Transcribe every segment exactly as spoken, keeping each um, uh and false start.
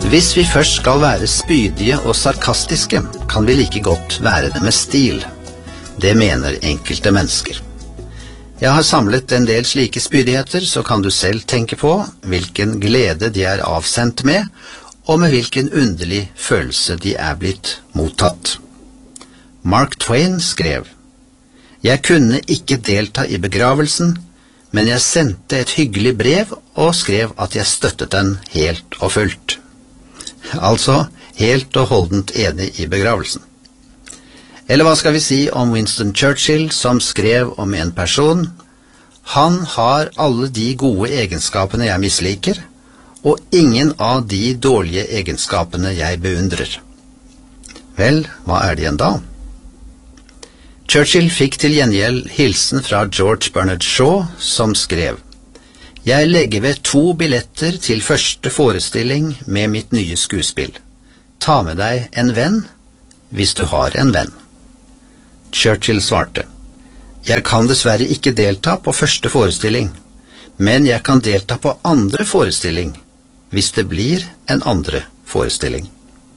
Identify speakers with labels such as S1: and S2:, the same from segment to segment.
S1: Hvis vi først skal være spydige og sarkastiske, kan vi like godt være det med stil. Det mener enkelte mennesker. Jeg har samlet en del slike spydigheter, så kan du selv tenke på hvilken glede de er avsendt med, og med hvilken underlig følelse de er blitt mottatt. Mark Twain skrev: «Jeg kunne ikke delta i begravelsen, men jeg sendte et hyggelig brev og skrev at jeg støttet den helt og fullt.» Altså helt og holdent enig i begravelsen. Eller hva skal vi si om Winston Churchill, som skrev om en person: «Han har alle de gode egenskapene jeg misliker, og ingen av de dårlige egenskapene jeg beundrer.» Vel, hva er det igjen da? Churchill fikk til gjengjeld hilsen fra George Bernard Shaw, som skrev: «Jeg legger ved to billetter til første forestilling med mitt nye skuespill. Ta med deg en venn, hvis du har en venn.» Churchill svarte: «Jeg kan dessverre ikke delta på første forestilling, men jeg kan delta på andre forestilling, hvis det blir en andre forestilling.»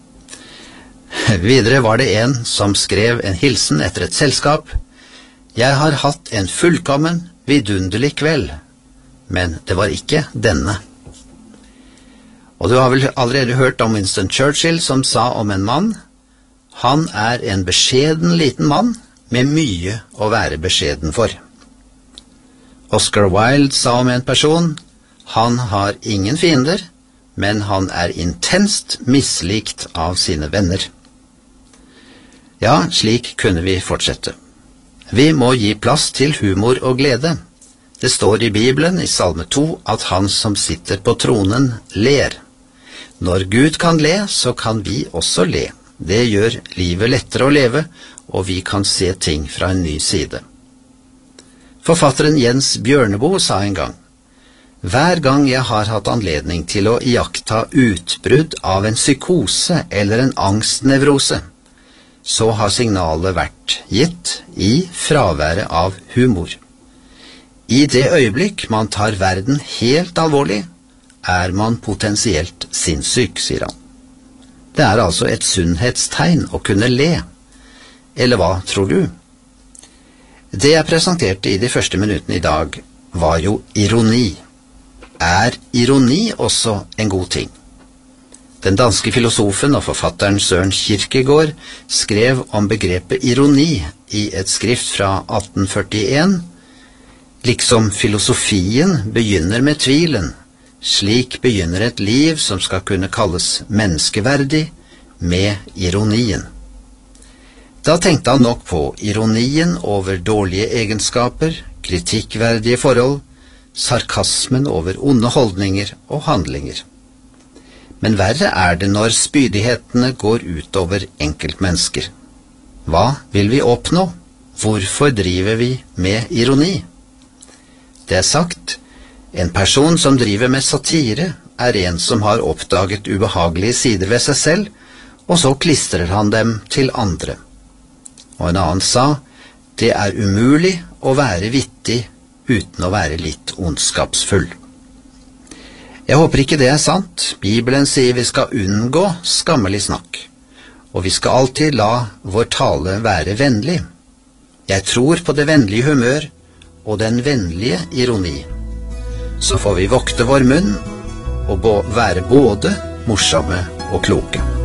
S1: Videre var det en som skrev en hilsen etter et selskap: «Jeg har hatt en fullkommen, vidunderlig kveld, men det var ikke denne.» Og du har vel allerede hørt om Winston Churchill, som sa om en mann: «Han er en beskjeden liten mann, med mye å være beskjeden for.» Oscar Wilde sa om en person: «Han har ingen fiender, men han er intenst mislikt av sine venner.» Ja, slik kunne vi fortsette. Vi må gi plass til humor og glede. Det står i Bibelen i Salme to at han som sitter på tronen ler. Når Gud kan le, så kan vi også le. Det gjør livet lettere å leve, og vi kan se ting fra en ny side. Forfatteren Jens Bjørneboe sa en gang: «Hver gang jeg har hatt anledning til å iaktta utbrudd av en psykose eller en angstnevrose, så har signalet vært gitt i fraværet av humor. I det øyeblikk man tar verden helt alvorlig, er man potensielt sinnssyk», sier han. Det er altså et sunnhetstegn å kunne le. Eller hva tror du? Det jeg presenterte i de første minuttene i dag, var jo ironi. Er ironi også en god ting? Den danske filosofen og forfatteren Søren Kierkegaard skrev om begrepet ironi i et skrift fra atten førtien: «Liksom filosofien begynner med tvilen, slik begynner et liv som skal kunne kalles menneskeverdig, med ironien.» Da tenkte han nok på ironien over dårlige egenskaper, kritikkverdige forhold, sarkasmen over onde holdninger og handlinger. Men verre er det når spydighetene går ut over enkeltmennesker. Hva vil vi oppnå? Hvorfor driver vi med ironi? Det er sagt: en person som driver med satire, er en som har oppdaget ubehagelige sider ved seg selv, og så klistrer han dem til andre. Og en annen sa: det er umulig å være vittig uten å være litt ondskapsfull. Jeg håper ikke det er sant. Bibelen sier vi skal unngå skammelig snakk, og vi skal alltid la vår tale være vennlig. Jeg tror på det vennlige humør og den vennlige ironi. Så får vi vokte vår munn og være både morsomme og kloke.